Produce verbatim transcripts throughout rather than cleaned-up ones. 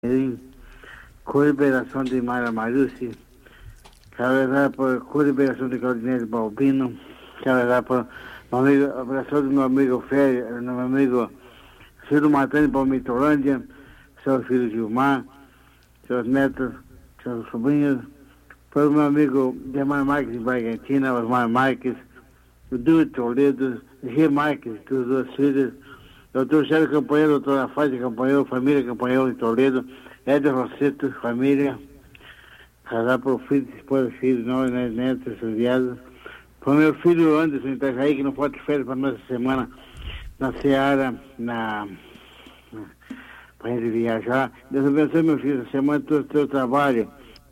com liberação de Mara Marucci, quero rezar por com liberação de Claudinei Balbino, quero rezar por meu amigo, a oração do meu amigo Fério, meu amigo Ciro Matani para Mitolândia, seu filho Gilmar, seus netos, seus sobrinhos, para o meu amigo Germán Marques em Argentina, Osmar Marques, o Dúvio Toledo, G. Marques, dos dois filhos, doutor Sérgio Campanheiro, doutora Fátima Campanheiro, família Campanheiro em Toledo, Éder Rosseto, família, casar para o filho, esposa, filho, nós, né, netos, estudiados, para o meu filho Anderson, em Itajaí, que não pode férias para nossa semana, na Seara, na... para a gente viajar. Deus abençoe, meu filho, essa semana todo o teu trabalho.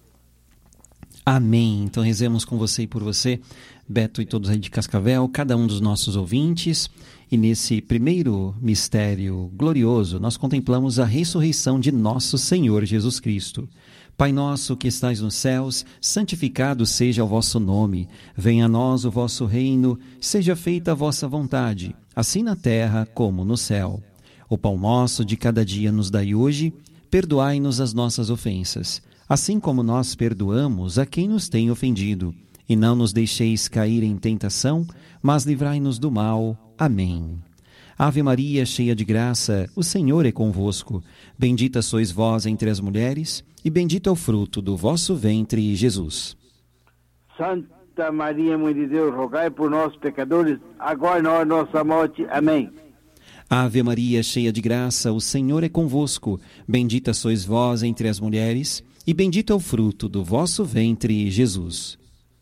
Amém. Então rezemos com você e por você, Beto e todos aí de Cascavel, cada um dos nossos ouvintes. E nesse primeiro mistério glorioso, nós contemplamos a ressurreição de nosso Senhor Jesus Cristo. Pai nosso que estais nos céus, santificado seja o vosso nome. Venha a nós o vosso reino, seja feita a vossa vontade, assim na terra como no céu. O pão nosso de cada dia nos dai hoje, perdoai-nos as nossas ofensas, assim como nós perdoamos a quem nos tem ofendido. E não nos deixeis cair em tentação, mas livrai-nos do mal. Amém. Ave Maria, cheia de graça, o Senhor é convosco. Bendita sois vós entre as mulheres, e bendito é o fruto do vosso ventre, Jesus. Santa Maria, Mãe de Deus, rogai por nós, pecadores, agora e na hora de nossa morte. Amém. Ave Maria, cheia de graça, o Senhor é convosco. Bendita sois vós entre as mulheres, e bendito é o fruto do vosso ventre, Jesus.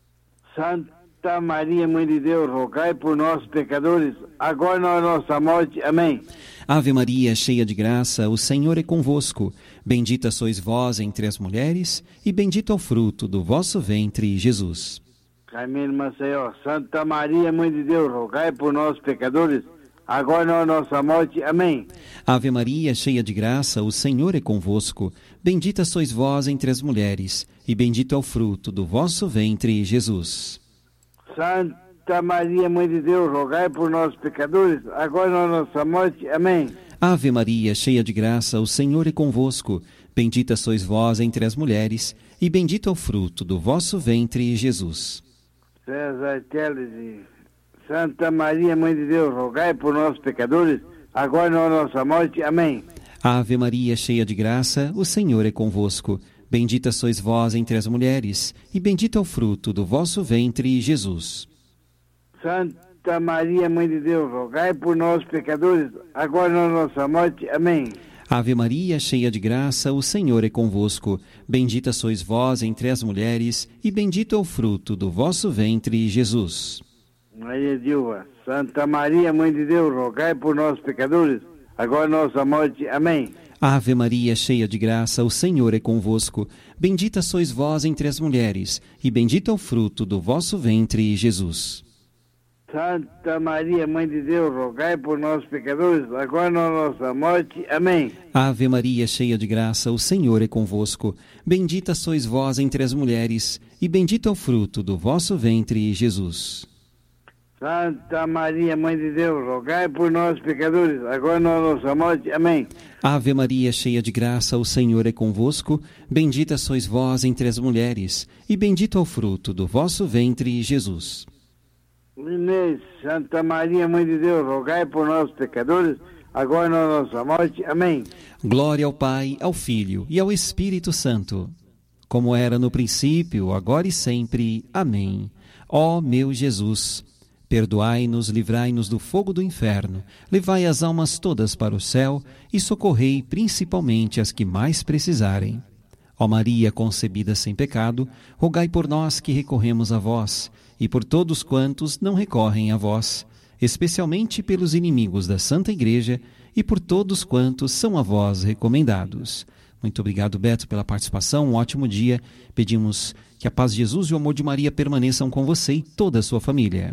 Santa Maria, Mãe de Deus, rogai por nós, pecadores, agora e na hora da nossa morte. Amém. Ave Maria, cheia de graça, o Senhor é convosco. Bendita sois vós entre as mulheres, e bendito é o fruto do vosso ventre, Jesus. Carmelo Maceió, Santa Maria, Mãe de Deus, rogai por nós, pecadores, agora e na hora da nossa morte. Amém. Ave Maria, cheia de graça, o Senhor é convosco. Bendita sois vós entre as mulheres, e bendito é o fruto do vosso ventre, Jesus. Santa Maria, Mãe de Deus, rogai por nós, pecadores, agora e na hora da nossa morte. Amém. Ave Maria, cheia de graça, o Senhor é convosco. Bendita sois vós entre as mulheres, e bendito é o fruto do vosso ventre, Jesus. César Teles, Santa Maria, Mãe de Deus, rogai por nós, pecadores, agora e na hora da nossa morte. Amém. Ave Maria, cheia de graça, o Senhor é convosco. Bendita sois vós entre as mulheres, e bendito é o fruto do vosso ventre, Jesus. Santa Maria, Mãe de Deus, rogai por nós, pecadores, agora e na nossa morte. Amém. Ave Maria, cheia de graça, o Senhor é convosco. Bendita sois vós entre as mulheres, e bendito é o fruto do vosso ventre, Jesus. Maria Dilva, Santa Maria, Mãe de Deus, rogai por nós, pecadores, agora e na nossa morte. Amém. Ave Maria, cheia de graça, o Senhor é convosco. Bendita sois vós entre as mulheres, e bendito é o fruto do vosso ventre, Jesus. Santa Maria, Mãe de Deus, rogai por nós, pecadores, agora e na nossa morte. Amém. Ave Maria, cheia de graça, o Senhor é convosco. Bendita sois vós entre as mulheres, e bendito é o fruto do vosso ventre, Jesus. Santa Maria, Mãe de Deus, rogai por nós, pecadores, agora e na nossa morte. Amém. Ave Maria, cheia de graça, o Senhor é convosco. Bendita sois vós entre as mulheres, e bendito é o fruto do vosso ventre, Jesus. Inês, Santa Maria, Mãe de Deus, rogai por nós, pecadores, agora e na nossa morte. Amém. Glória ao Pai, ao Filho e ao Espírito Santo, como era no princípio, agora e sempre. Amém. Ó meu Jesus, perdoai-nos, livrai-nos do fogo do inferno, levai as almas todas para o céu e socorrei principalmente as que mais precisarem. Ó Maria concebida sem pecado, rogai por nós que recorremos a vós e por todos quantos não recorrem a vós, especialmente pelos inimigos da Santa Igreja e por todos quantos são a vós recomendados. Muito obrigado, Beto, pela participação. Um ótimo dia. Pedimos que a paz de Jesus e o amor de Maria permaneçam com você e toda a sua família.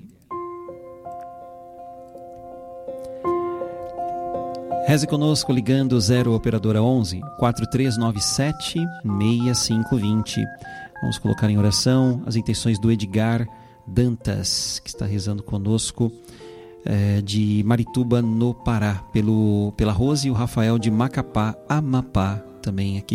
Reze conosco ligando zero operadora onze, quatro três nove sete, seis cinco dois zero. Vamos colocar em oração as intenções do Edgar Dantas, que está rezando conosco, é, de Marituba, no Pará, pelo, pela Rose e o Rafael de Macapá, Amapá, também aqui